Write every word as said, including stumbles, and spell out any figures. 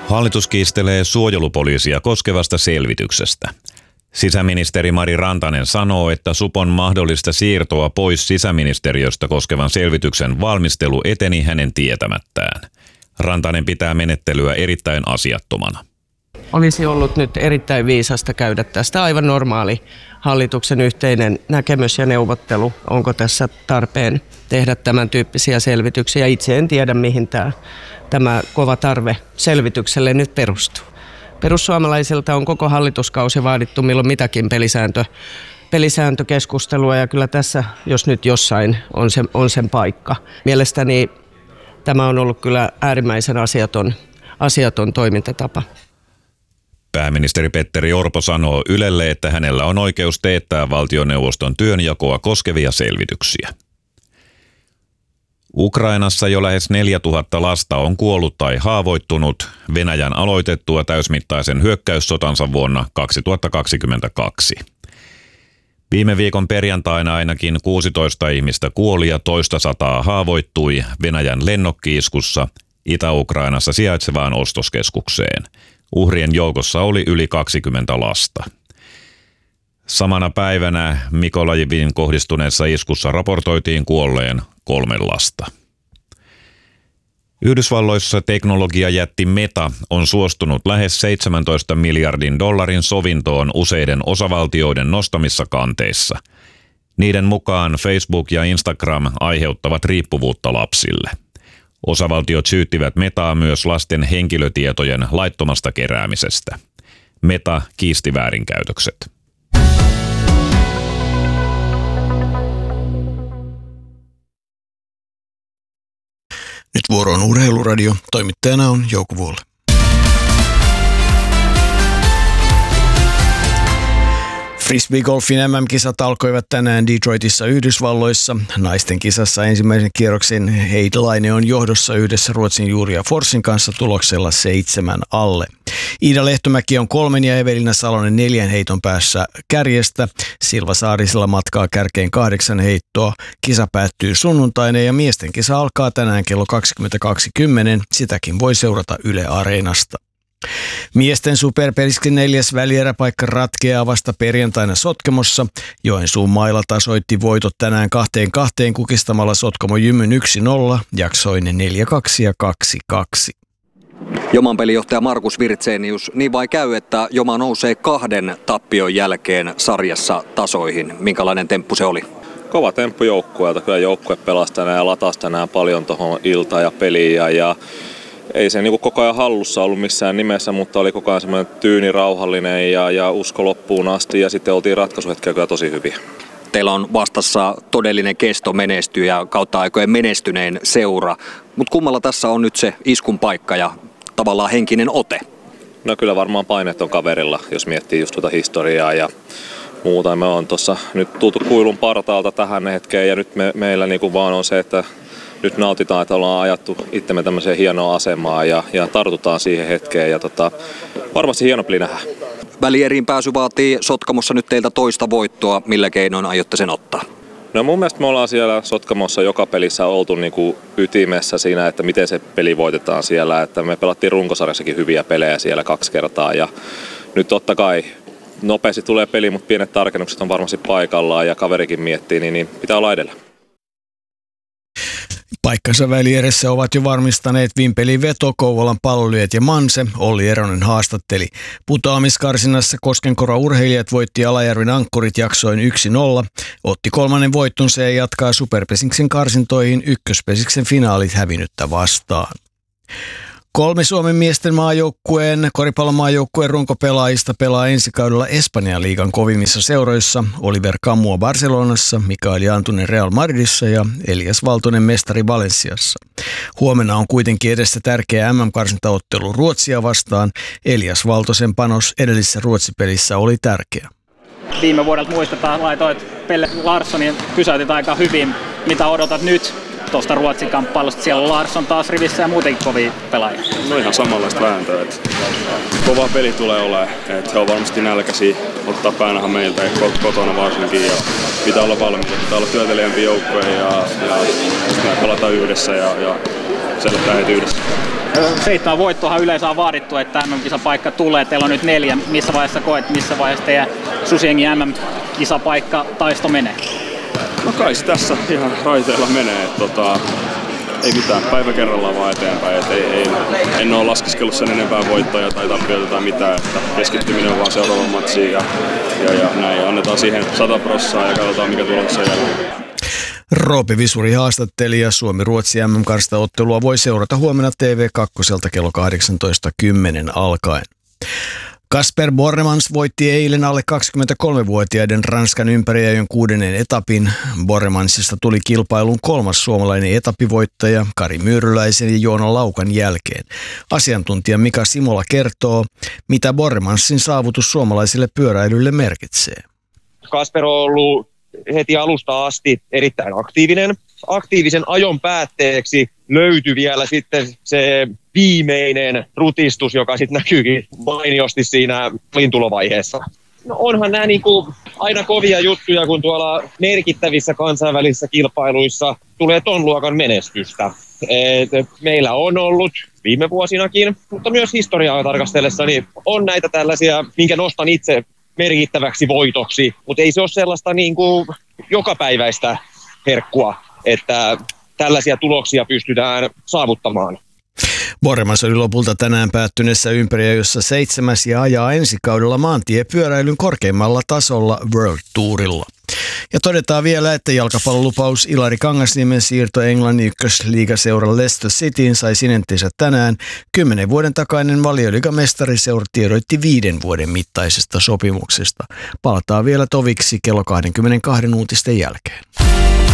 Hallitus kiistelee suojelupoliisia koskevasta selvityksestä. Sisäministeri Mari Rantanen sanoo, että supon mahdollista siirtoa pois sisäministeriöstä koskevan selvityksen valmistelu eteni hänen tietämättään. Rantanen pitää menettelyä erittäin asiattomana. Olisi ollut nyt erittäin viisasta käydä tästä aivan normaali hallituksen yhteinen näkemys ja neuvottelu. Onko tässä tarpeen tehdä tämän tyyppisiä selvityksiä? Itse en tiedä, mihin tämä, tämä kova tarve selvitykselle nyt perustuu. Perussuomalaisilta on koko hallituskausi vaadittu milloin mitäkin pelisääntö, pelisääntökeskustelua ja kyllä tässä, jos nyt jossain, on, se, on sen paikka. Mielestäni tämä on ollut kyllä äärimmäisen asiaton, asiaton toimintatapa. Pääministeri Petteri Orpo sanoo Ylelle, että hänellä on oikeus teettää valtioneuvoston työnjakoa koskevia selvityksiä. Ukrainassa jo lähes neljätuhatta lasta on kuollut tai haavoittunut Venäjän aloitettua täysmittaisen hyökkäyssotansa vuonna kaksituhattakaksikymmentäkaksi. Viime viikon perjantaina ainakin kuusitoista ihmistä kuoli ja toista sataa haavoittui Venäjän lennokki-iskussa Itä-Ukrainassa sijaitsevaan ostoskeskukseen. Uhrien joukossa oli yli kaksikymmentä lasta. Samana päivänä Mykolajiviin kohdistuneessa iskussa raportoitiin kuolleen kolme lasta. Yhdysvalloissa teknologiajätti Meta on suostunut lähes seitsemäntoista miljardin dollarin sovintoon useiden osavaltioiden nostamissa kanteissa. Niiden mukaan Facebook ja Instagram aiheuttavat riippuvuutta lapsille. Osavaltiot syyttivät Metaa myös lasten henkilötietojen laittomasta keräämisestä. Meta kiisti väärinkäytökset. Nyt vuoro on Urheiluradio. Toimittajana on Jouko Vuolle. Frisbeegolfin M M-kisat alkoivat tänään Detroitissa Yhdysvalloissa. Naisten kisassa ensimmäisen kierroksen Heidi Laine on johdossa yhdessä Ruotsin Julia Forsin kanssa tuloksella seitsemän alle. Iida Lehtomäki on kolmen ja Evelina Salonen neljän heiton päässä kärjestä. Silva Saarisella matkaa kärkeen kahdeksan heittoa. Kisa päättyy sunnuntaina ja miesten kisa alkaa tänään kello kaksikymmentäkaksi kymmenen. Sitäkin voi seurata Yle Areenasta. Miesten superpeliskin neljäs välieräpaikka ratkeaa vasta perjantaina Sotkamossa. Joensuun mailla tasoitti voitot tänään kahteen kahteen kukistamalla Sotkamo Jymyn yksi nolla, jaksoinen neljä kaksi ja kaksi kaksi. Joman pelijohtaja Markus Virtsenius, niin vai käy, että Joma nousee kahden tappion jälkeen sarjassa tasoihin? Minkälainen temppu se oli? Kova temppu joukkueelta. Kyllä joukkue pelasi tänään ja latasi tänään paljon tuohon iltaan ja peliin. Ja, ja ei se niin kuin koko ajan hallussa ollut missään nimessä, mutta oli koko ajan semmoinen tyyni, rauhallinen ja, ja usko loppuun asti. Ja sitten oltiin ratkaisuhetkiä kyllä tosi hyviä. Teillä on vastassa todellinen kesto menestyjä kautta aikojen menestyneen seura. Mutta kummalla tässä on nyt se iskun paikka ja tavallaan henkinen ote? No kyllä varmaan paineet on kaverilla, jos miettii just tuota historiaa ja muuta. Me on tuossa nyt tultu kuilun partaalta tähän hetkeen ja nyt me, meillä niinku vaan on se, että nyt nautitaan, että ollaan ajattu itsemme tämmöiseen hienoon asemaan ja, ja tartutaan siihen hetkeen ja tota, varmasti hieno peli nähdään. Välieriin pääsy vaatii Sotkamossa nyt teiltä toista voittoa. Millä keinoin aiotte sen ottaa? No mun mielestä me ollaan siellä Sotkamossa joka pelissä oltu niinku ytimessä siinä, että miten se peli voitetaan siellä. Että me pelattiin runkosarjassakin hyviä pelejä siellä kaksi kertaa ja nyt totta kai nopeasti tulee peli, mutta pienet tarkennukset on varmasti paikallaan ja kaverikin miettii, niin, niin pitää olla edellä. Paikkansa välieressä ovat jo varmistaneet Vimpelin Veto, Kouvolan Pallolyöt ja Manse. Olli Eronen haastatteli. Putoamiskarsinnassa Koskenkoro urheilijat voitti Alajärven Ankkurit jaksoin yksi nolla. Otti kolmannen voittonsa ja jatkaa Superpesiksen karsintoihin ykköspesiksen finaalit hävinnyttä vastaan. Kolme Suomen miesten maajoukkueen, koripallomaajoukkueen runkopelaajista pelaa ensi kaudella Espanjan liigan kovimmissa seuroissa. Oliver Camua Barcelonassa, Mikael Jantunen Real Madridissa ja Elias Valtonen mestari Valenciassa. Huomenna on kuitenkin edessä tärkeä M M-karsintaottelu Ruotsia vastaan. Elias Valtosen panos edellisessä Ruotsi-pelissä oli tärkeä. Viime vuodelta muistetaan, laitoit Pelle Larssonin, pysäytit aika hyvin. Mitä odotat nyt tuosta Ruotsin kamppailusta? Siellä on Larsson taas rivissä ja muutenkin kovia pelaajia. No ihan samanlaista vääntöä. Että kova peli tulee olemaan. Että he on varmasti nälkäisiä ottaa päänähän meiltä ja kotona varsinkin. Ja pitää olla valmiita. Pitää olla työtelijämpi joukkue ja, ja sitten me pelataan yhdessä ja, ja selätään heitä yhdessä. Seitsemän voittoahan yleensä on vaadittu, että M M-kisapaikka tulee. Teillä on nyt neljä. Missä vaiheessa koet, missä vaiheessa teidän Susiengin M M-kisapaikka taisto menee? No kai se tässä ihan raiteella menee. Tota, ei mitään, päivä kerrallaan vaan eteenpäin. Et ei, ei, en ole laskeskellut sen enempää voittoja tai tappioita tai mitään. Että keskittyminen on vaan seuraavan matsiin ja, ja, ja näin. Annetaan siihen sata prossaa ja katsotaan mikä tulos sen jälkeen. Roope Visuri haastatteli ja Suomi-Ruotsi M M-karsintaottelua voi seurata huomenna T V kaksi kello kahdeksantoista kymmenen alkaen. Kasper Borremans voitti eilen alle kaksikymmentäkolmevuotiaiden Ranskan ympäriajon kuudennen etapin. Borremansista tuli kilpailun kolmas suomalainen etapivoittaja Kari Myyryläisen ja Joona Laukan jälkeen. Asiantuntija Mika Simola kertoo, mitä Borremansin saavutus suomalaisille pyöräilylle merkitsee. Kasper on ollut heti alusta asti erittäin aktiivinen. Aktiivisen ajon päätteeksi löytyi vielä sitten se viimeinen rutistus, joka sitten näkyykin mainiosti siinä lintulovaiheessa. No onhan nämä niinku aina kovia juttuja, kun tuolla merkittävissä kansainvälisissä kilpailuissa tulee ton luokan menestystä. Et meillä on ollut viime vuosinakin, mutta myös historiaa tarkastellessa, niin on näitä tällaisia, minkä nostan itse merkittäväksi voitoksi, mutta ei se ole sellaista niin kuin jokapäiväistä herkkua, että tällaisia tuloksia pystytään saavuttamaan. Borremans oli lopulta tänään päättyneessä ympäriajossa seitsemäs ja ajaa ensi kaudella maantiepyöräilyn korkeimmalla tasolla World Tourilla. Ja todetaan vielä, että jalkapallolupaus Ilari Kangasniemen siirto Englannin ykkösliigaseura Leicester Cityin sai sinenttinsä tänään. Kymmenen vuoden takainen Valioliigamestariseura tiedoitti viiden vuoden mittaisesta sopimuksesta. Palataan vielä toviksi kello kaksikymmentäkaksi uutisten jälkeen.